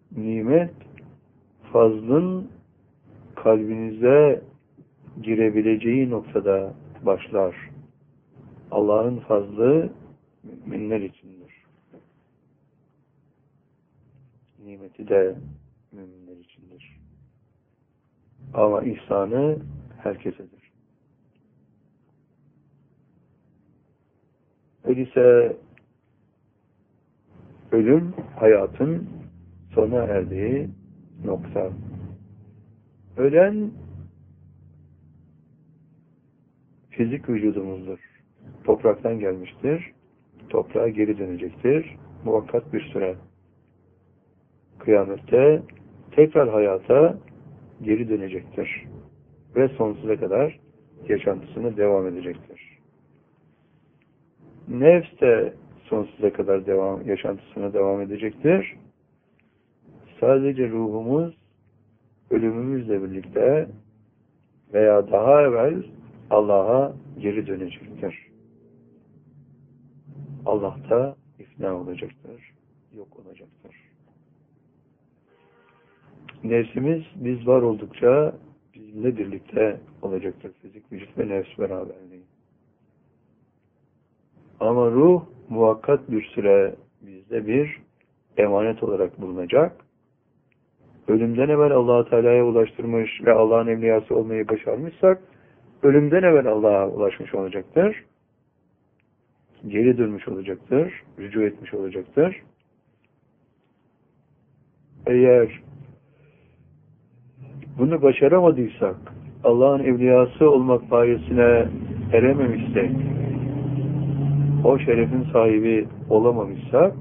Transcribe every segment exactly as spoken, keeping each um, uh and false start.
nimet, fazlın kalbinize girebileceği noktada başlar. Allah'ın fazlı müminler içindir. Nimeti de müminler içindir. Ama ihsanı herkesedir. Öyleyse ölüm hayatın sona erdiği nokta. Ölen fizik vücudumuzdur. Topraktan gelmiştir. Toprağa geri dönecektir. Muvakkat bir süre. Kıyamette tekrar hayata geri dönecektir. Ve sonsuza kadar yaşantısını devam edecektir. Nefs de sonsuza kadar devam, yaşantısına devam edecektir. Sadece ruhumuz ölümümüzle birlikte veya daha evvel Allah'a geri dönecektir. Allah'ta ifna olacaktır, yok olacaktır. Nefsimiz biz var oldukça bizimle birlikte olacaktır. Fizik, vücut ve nefs beraberliği. Ama ruh muvakkat bir süre bizde bir emanet olarak bulunacak. Ölümden evvel Allah-u Teala'ya ulaştırmış ve Allah'ın evliyası olmayı başarmışsak, ölümden evvel Allah'a ulaşmış olacaktır. Geri dönmüş olacaktır. Rücu etmiş olacaktır. Eğer bunu başaramadıysak, Allah'ın evliyası olmak payesine erememişsek, o şerefin sahibi olamamışsak,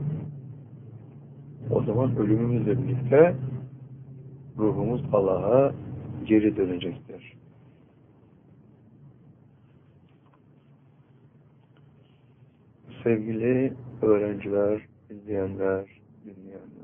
o zaman ölümümüzle birlikte ruhumuz Allah'a geri dönecektir. Sevgili öğrenciler, izleyenler, dinleyenler,